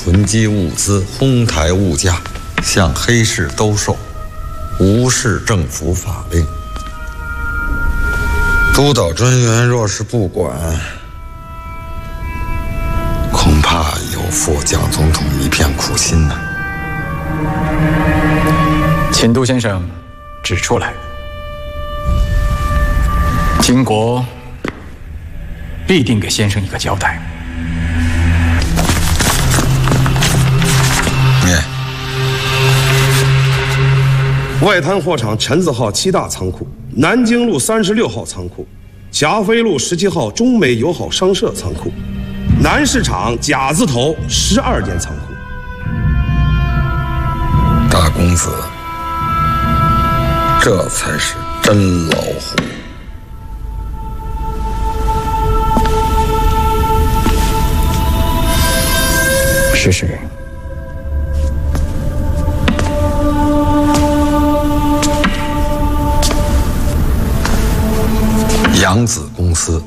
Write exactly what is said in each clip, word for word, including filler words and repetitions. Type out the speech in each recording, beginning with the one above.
囤积物资，哄抬物价，向黑市兜售，无视政府法令。督导专员若是不管，恐怕有负蒋总统一片苦心呢。 请杜先生指出来，经国必定给先生一个交代。 念。 外滩货场陈字号七大仓库，南京路三十六号仓库，霞飞路十七号中美友好商社仓库，南市场甲字头十二间仓库。 大公子，这才是真老虎。 是是。 扬子公司，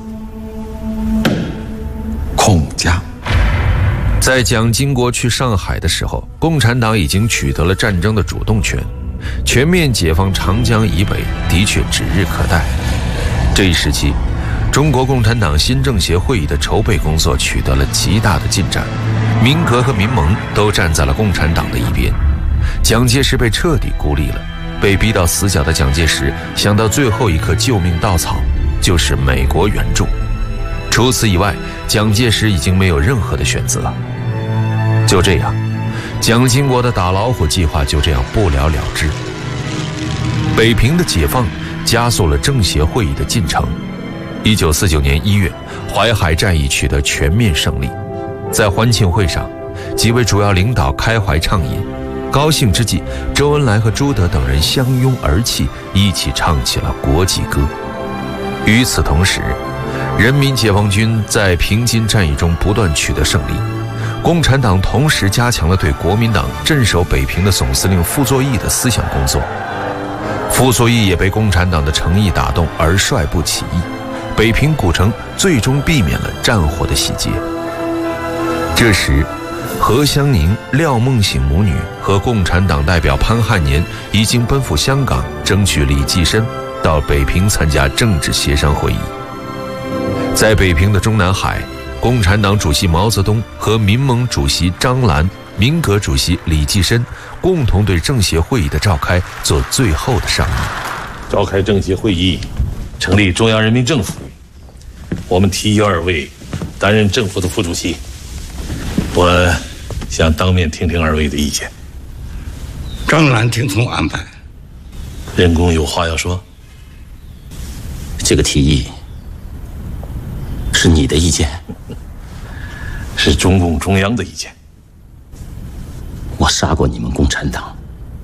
孔家。 在蒋经国去上海的时候，共产党已经取得了战争的主动权，全面解放长江以北的确指日可待。这一时期，中国共产党新政协会议的筹备工作取得了极大的进展，民革和民盟都站在了共产党的一边。蒋介石被彻底孤立了，被逼到死角的蒋介石想到最后一刻救命稻草就是美国援助，除此以外，蒋介石已经没有任何的选择。就这样，蒋经国的打老虎计划就这样不了了之。北平的解放加速了政协会议的进程。一九四九年一月，淮海战役取得全面胜利。在欢庆会上，几位主要领导开怀畅饮，高兴之际，周恩来和朱德等人相拥而泣，一起唱起了国际歌。与此同时，人民解放军在平津战役中不断取得胜利，共产党同时加强了对国民党镇守北平的总司令傅作义的思想工作。傅作义也被共产党的诚意打动而率部起义，北平古城最终避免了战火的洗劫。这时，何香凝、廖梦醒母女和共产党代表潘汉年已经奔赴香港，争取李济深到北平参加政治协商会议。在北平的中南海，共产党主席毛泽东和民盟主席张澜、民革主席李济深共同对政协会议的召开做最后的商议。 召开政协会议，成立中央人民政府，我们提议二位担任政府的副主席。我想当面听听二位的意见。 张澜听从安排。 任公有话要说。 这个提议是你的意见？ 是中共中央的意见。 我杀过你们共产党，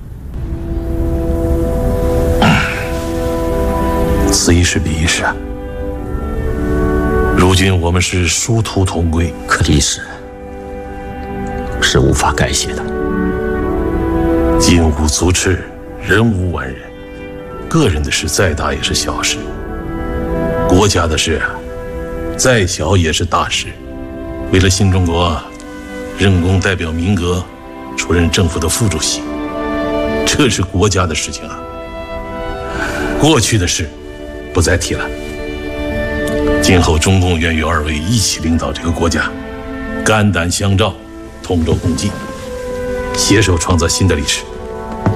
此一时彼一时啊。如今我们是殊途同归， 可历史是无法改写的。 金无足赤，人无完人，个人的事再大也是小事，国家的事啊，再小也是大事。为了新中国，任公代表民革出任政府的副主席，这是国家的事情啊。过去的事不再提了，今后中共愿与二位一起领导这个国家，肝胆相照，同舟共济，携手创造新的历史。